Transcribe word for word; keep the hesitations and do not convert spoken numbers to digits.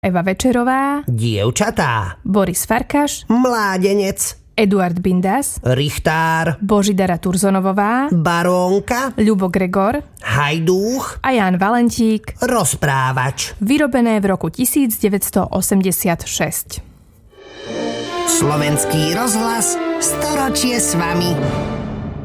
Eva Večerová, dievčatá, Boris Farkaš, mládenec, Eduard Bindas, Richtár, Božidara Turzonovová, barónka, Ľubo Gregor, hajdúch a Ján Valentík. Rozprávač. Vyrobené v roku devätnásťstoosemdesiatšesť. Slovenský rozhlas, storočie s vami.